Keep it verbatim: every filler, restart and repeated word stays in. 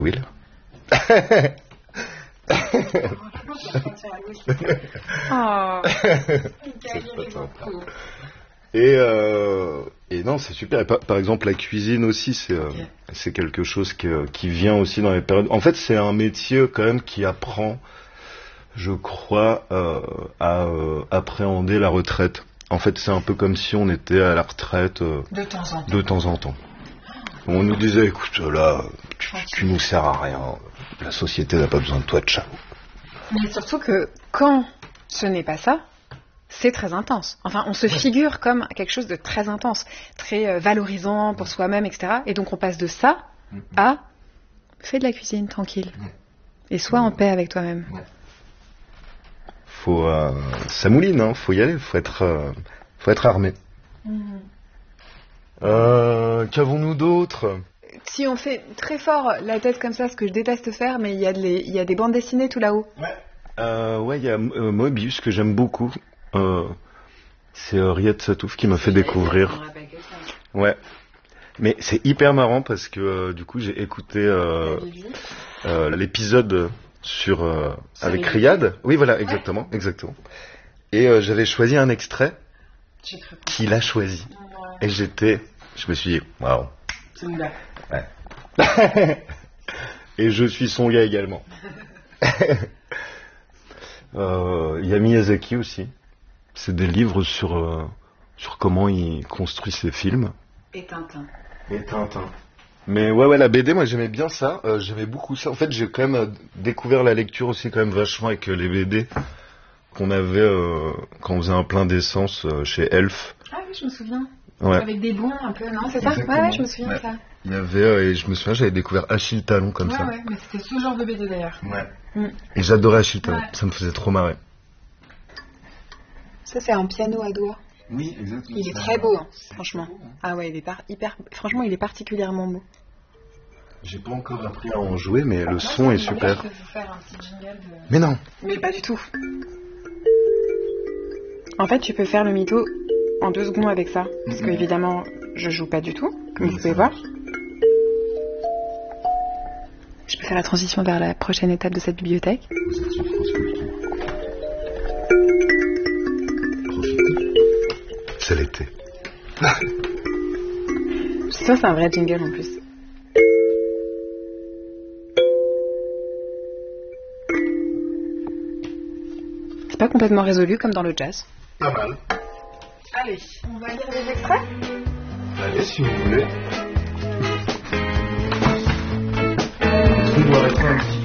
Will. Oh. Et, euh, et non, c'est super. Et par, par exemple, la cuisine aussi, c'est euh, c'est quelque chose qui, qui vient aussi dans les périodes. En fait, c'est un métier quand même qui apprend, je crois, euh, à euh, appréhender la retraite. En fait, c'est un peu comme si on était à la retraite euh, de temps en temps. De temps en temps. On nous disait, écoute, là, tu, tu nous sers à rien. La société n'a pas besoin de toi, ciao. Mais surtout que quand ce n'est pas ça, c'est très intense. Enfin, on se figure comme quelque chose de très intense, très euh, valorisant pour soi-même, et cetera. Et donc on passe de ça à fais de la cuisine tranquille et sois en paix avec toi-même. Faut, euh, ça mouline, hein. Faut y aller. Faut être, euh, faut être armé. Mm-hmm. Euh, qu'avons-nous d'autre? Si on fait très fort la tête comme ça, ce que je déteste faire, mais il y a, les, il y a des bandes dessinées tout là-haut. Ouais. Euh, ouais, il y a euh, Moebius que j'aime beaucoup. Euh, c'est euh, Riyad Satouf qui m'a fait découvrir. Ouais. Mais c'est hyper marrant parce que euh, du coup j'ai écouté euh, euh, l'épisode sur euh, avec Riyad. Oui, voilà, exactement, ouais. exactement. Et euh, j'avais choisi un extrait qu'il a choisi. Et j'étais, je me suis dit, waouh. C'est mon gars. Ouais. Et je suis son gars également. Il euh, y a Miyazaki aussi. C'est des livres sur, euh, sur comment il construit ses films. Et Tintin. Et Tintin. Mais ouais, ouais, la B D, moi j'aimais bien ça. Euh, j'aimais beaucoup ça. En fait, j'ai quand même découvert la lecture aussi quand même vachement avec les B D qu'on avait euh, quand on faisait un plein d'essence euh, chez Elf. Ah oui, je me souviens. Ouais. Avec des bons un peu, non, c'est ça? Ouais, ouais, je me souviens ouais. de ça. Il y avait, euh, et je me souviens, j'avais découvert Achille Talon comme ouais, ça. Ouais, mais c'était ce genre de B D d'ailleurs. Ouais. Mm. Et j'adorais Achille Talon, ouais. Ça me faisait trop marrer. Ça, c'est un piano à doigts. Oui, exactement. Il est très beau, hein, franchement. Beau, hein. Ah ouais, il est par... hyper. Franchement, il est particulièrement beau. J'ai pas encore appris à en jouer, mais le son est super. Je peux vous faire un petit jingle de... Mais non. Mais pas du tout. En fait, tu peux faire le mytho en deux secondes avec ça, parce mm-hmm. que évidemment, je joue pas du tout, comme oui, vous pouvez voir. Je peux faire la transition vers la prochaine étape de cette bibliothèque. Vous êtes sur France Culture. Profitez. C'est l'été. Ça, c'est un vrai jingle en plus. C'est pas complètement résolu comme dans le jazz. Pas mal. Allez, on va lire les extraits ? Allez, si vous voulez. On doit répondre un petit